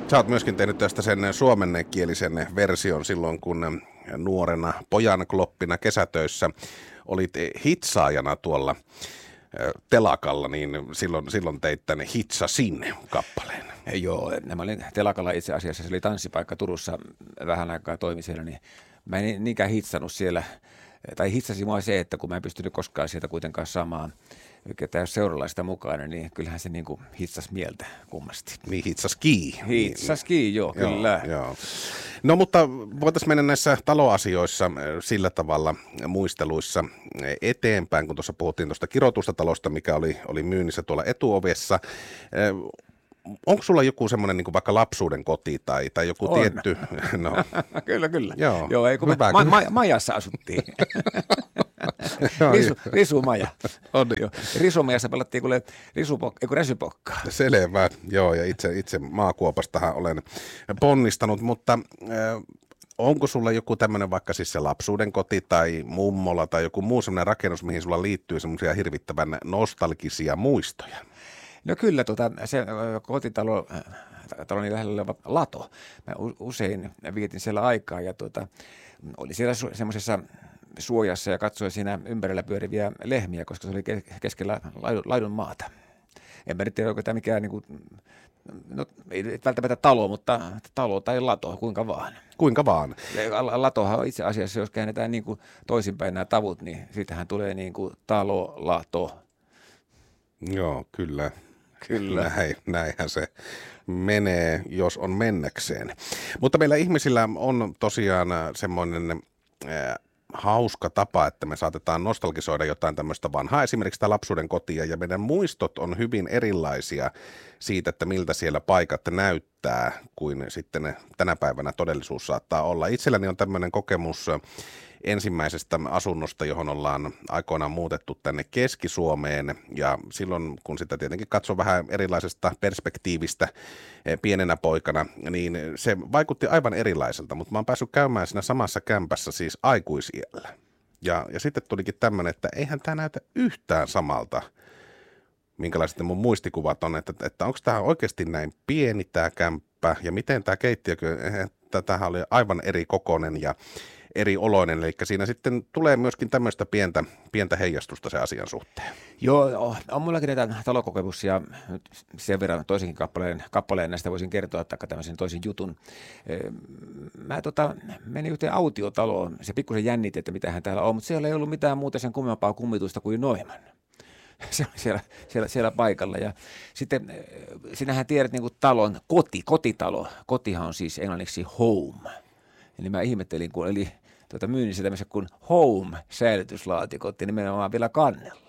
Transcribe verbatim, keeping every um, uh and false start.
Sä oot myöskin tehnyt tästä sen suomenkielisen version silloin, kun nuorena pojan kloppina kesätöissä olit hitsaajana tuolla telakalla, niin silloin, silloin teit tänne Hitsasin kappaleen. Joo, mä olin telakalla itse asiassa, se oli tanssipaikka Turussa, vähän aikaa toimi siellä, niin mä en niinkään hitsannut siellä, tai hitsasi mua se, että kun mä en pystynyt koskaan sieltä kuitenkaan saamaan ketään jos seuralaista mukana, niin kyllähän se niin kuin hitsasi mieltä kummasti. Niin hitsaski. Hitsaski, joo, kyllä. Joo, joo. No mutta voitaisiin mennä näissä taloasioissa sillä tavalla muisteluissa eteenpäin, kun tuossa puhuttiin tuosta kirotusta talosta, mikä oli, oli myynnissä tuolla etuovessa. Onko sulla joku semmoinen niin kuin vaikka lapsuuden koti tai, tai joku on. Tietty? No. Kyllä, kyllä. Joo, Joo ei, kun me ma- ma- majassa asuttiin. Risu, risumaja. On. Joo. Risumajassa pelattiin kuule risupok- eiku räsypokkaa. Selvä, joo, ja itse, itse maakuopastahan olen ponnistanut, mutta äh, onko sulla joku tämmöinen vaikka siis se lapsuuden koti tai mummola tai joku muu semmoinen rakennus, mihin sulla liittyy semmoisia hirvittävän nostalgisia muistoja? No kyllä, tuota, se kotitalo, taloni lähellä oleva lato. Mä usein vietin siellä aikaa ja tuota, oli siellä su- semmoisessa suojassa ja katsoin siinä ympärillä pyöriviä lehmiä, koska se oli keskellä laidun, laidun maata. En mä nyt tiedä, onko tämä mikään, niin kuin, no ei välttämättä talo, mutta talo tai lato, kuinka vaan. Kuinka vaan? Latohan on itse asiassa, jos käännetään niin kuin toisinpäin nämä tavut, niin siitähän tulee niin kuin talo, lato. Joo, kyllä. Kyllä. Näin, näinhän se menee, jos on mennäkseen. Mutta meillä ihmisillä on tosiaan semmoinen äh, hauska tapa, että me saatetaan nostalgisoida jotain tämmöistä vanhaa, esimerkiksi sitä lapsuuden kotia, ja meidän muistot on hyvin erilaisia siitä, että miltä siellä paikat näyttää, kuin sitten tänä päivänä todellisuus saattaa olla. Itselläni on tämmöinen kokemus ensimmäisestä asunnosta, johon ollaan aikoinaan muutettu tänne Keski-Suomeen, ja silloin kun sitä tietenkin katsoo vähän erilaisesta perspektiivistä pienenä poikana, niin se vaikutti aivan erilaiselta, mutta mä oon päässyt käymään siinä samassa kämpässä siis aikuisiällä. Ja, ja sitten tulikin tämmöinen, että eihän tämä näytä yhtään samalta, minkälaiset mun muistikuvat on, että, että onko tämä oikeasti näin pieni tämä kämppä, ja miten tämä keittiö, tämähän oli aivan eri kokoinen ja eri oloinen, eli siinä sitten tulee myöskin tämmöistä pientä, pientä heijastusta se asian suhteen. Joo, on mullakin näitä talokokemuksia, sen verran toisenkin kappaleen, kappaleen näistä voisin kertoa, taikka tämmöisen toisen jutun. Mä tota, menin yhteen autiotaloon, se pikkusen jännitti, että mitähän täällä on, mutta siellä ei ollut mitään muuta sen kummempaa kummitusta kuin Noiman. Se oli siellä, siellä, siellä paikalla. Ja sitten sinähän tiedät niin kuin talon, koti, kotitalo. Kotihan on siis englanniksi home. Eli mä ihmettelin, kun oli tuota myynnissä tämmöisen kuin home-säilytyslaatikot, ja nimenomaan vielä kannella.